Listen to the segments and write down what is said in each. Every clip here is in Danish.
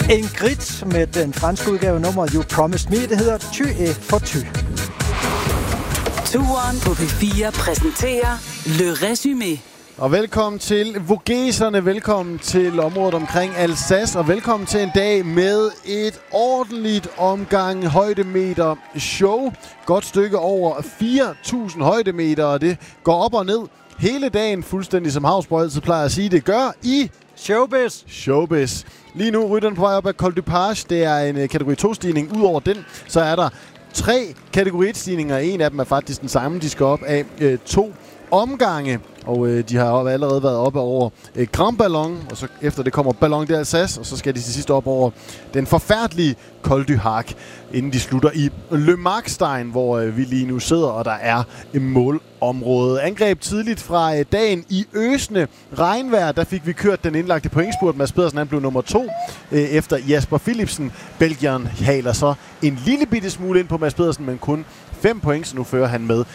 Ingrid med den franske udgave nummer You Promised Me. Det hedder Tu es for tu. Turen på P4 præsenterer Le Résumé. Og velkommen til Vogeserne, velkommen til området omkring Alsace, og velkommen til en dag med et ordentligt omgang højdemeter show. Godt stykke over 4.000 højdemeter, og det går op og ned hele dagen, fuldstændig som Havsborg altid plejer at sige, det gør i Showbiz. Lige nu rytteren på vej op af Col du Page, det er en kategori 2-stigning. Udover den, så er der 3 kategori 1-stigninger. En af dem er faktisk den samme, de skal op af 2 omgange. Og de har allerede været oppe over Grand Ballon, og så efter det kommer Ballon d'Alsace, og så skal de til sidst op over den forfærdelige Col du Hac, inden de slutter i Le Markstein, hvor vi lige nu sidder, og der er et målområde. Angreb tidligt fra dagen i øsende regnvejr, der fik vi kørt den indlagte pointspurt. Mads Pedersen, han blev nummer 2 efter Jasper Philipsen. Belgieren haler så en lille bitte smule ind på Mads Pedersen, men kun 5 point, så nu fører han med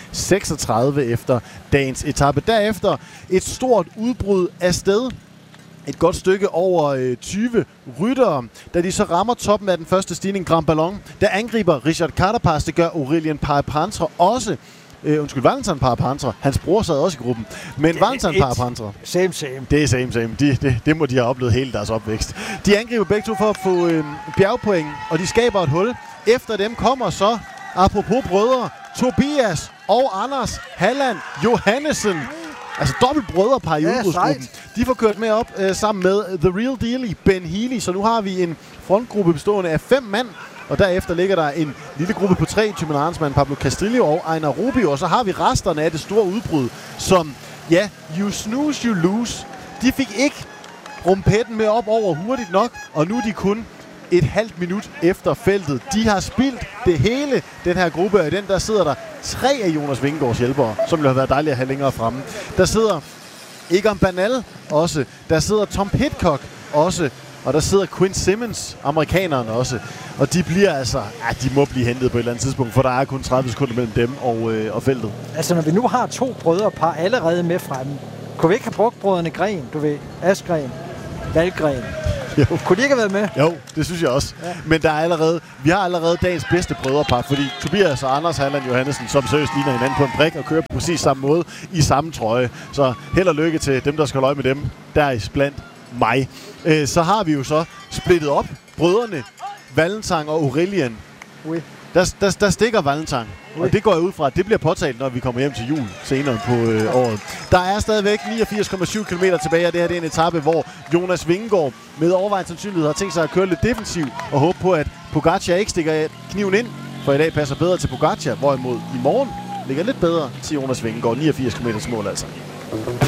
36 efter dagens etape. Derefter et stort udbrud af sted. Et godt stykke over 20 ryttere, da de så rammer toppen af den første stigning, Grand Ballon. Der angriber Richard Carapaz, det gør Aurélien Parapantre også. Valentin Parapantre. Hans bror sad også i gruppen. Men Valentin Parapantre. Same. Det er same. Det må de have oplevet hele deres opvækst. De angriber begge to for at få bjergpoint, og de skaber et hul. Efter dem kommer så, apropos brødre, Tobias og Anders Halland Johannesen. Altså dobbeltbrødrepar i udbrudsgruppen. De får kørt med op sammen med The Real Deal i Ben Healy. Så nu har vi en frontgruppe bestående af 5 mand. Og derefter ligger der en lille gruppe på 3. Thymen Arnsmann, Pablo Castillo og Einar Rubio. Og så har vi resterne af det store udbrud, som, ja, you snooze, you lose. De fik ikke rumpetten med op over hurtigt nok, og nu er de kun et halvt minut efter feltet. De har spildt det hele, den her gruppe, og i den der sidder der 3 af Jonas Vingegaards hjælpere, som ville have været dejligt at have længere fremme. Der sidder Egan Bernal også, der sidder Tom Pidcock også, og der sidder Quinn Simmons, amerikanerne også. Og de bliver altså, de må blive hentet på et eller andet tidspunkt, for der er kun 30 sekunder mellem dem og feltet. Altså når vi nu har 2 brødrepar allerede med fremme, kunne vi ikke have brugt brødrene Gren, Askren, Valgren? Jo. Kunne de ikke have været med? Jo, det synes jeg også. Ja. Men vi har allerede dagens bedste brødrepar, fordi Tobias og Anders Halland Johannesen, som seriøst ligner hinanden på en brik og kører på præcis samme måde i samme trøje. Så held og lykke til dem, der skal holde øje med dem. Der er blandt mig. Så har vi jo så splittet op brødrene Valentin og Aurélien. Oui. Der stikker Valentin. Oui. Og det går jeg ud fra, at det bliver påtalt, når vi kommer hjem til jul senere på året. Der er stadigvæk 89,7 km tilbage, og det her det er en etape, hvor Jonas Vingegaard med overvejende sandsynlighed har tænkt sig at køre lidt defensivt og håbe på, at Pogacar ikke stikker kniven ind, for i dag passer bedre til Pogacar, hvorimod i morgen ligger lidt bedre til Jonas Vingegaard. 89 km mål altså.